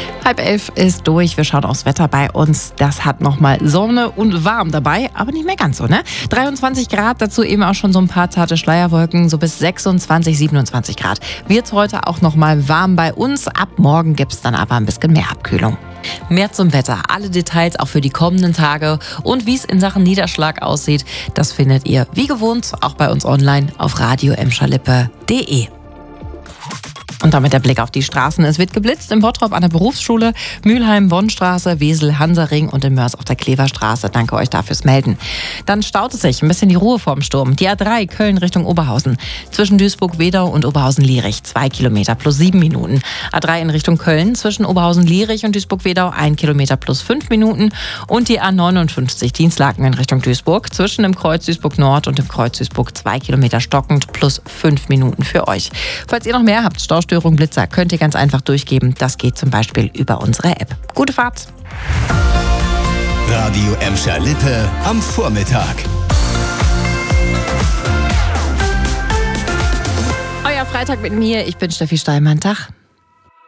10:30 ist durch. Wir schauen aufs Wetter bei uns. Das hat nochmal Sonne und warm dabei, aber nicht mehr ganz so, ne? 23 Grad, dazu eben auch schon so ein paar zarte Schleierwolken, so bis 26, 27 Grad. Wird heute auch nochmal warm bei uns. Ab morgen gibt's dann aber ein bisschen mehr Abkühlung. Mehr zum Wetter, alle Details auch für die kommenden Tage und wie es in Sachen Niederschlag aussieht, das findet ihr wie gewohnt auch bei uns online auf radio-lippe.de. Und damit der Blick auf die Straßen. Es wird geblitzt in Bottrop an der Berufsschule, Mülheim, Bonnstraße, Wesel, Hansaring und in Mörs auf der Kleverstraße. Danke euch dafür fürs Melden. Dann staut es sich ein bisschen die Ruhe vorm Sturm. Die A3 Köln Richtung Oberhausen. Zwischen Duisburg-Wedau und Oberhausen-Lierich 2 Kilometer plus 7 Minuten. A3 in Richtung Köln zwischen Oberhausen-Lierich und Duisburg-Wedau 1 Kilometer plus 5 Minuten. Und die A59 Dienstlaken in Richtung Duisburg zwischen dem Kreuz Duisburg-Nord und dem Kreuz Duisburg 2 Kilometer stockend plus 5 Minuten für euch. Falls ihr noch mehr habt, Staustörung, Blitzer, könnt ihr ganz einfach durchgeben. Das geht zum Beispiel über unsere App. Gute Fahrt! Radio Emscher-Lippe am Vormittag. Euer Freitag mit mir, ich bin Steffi Steinmann. Tag.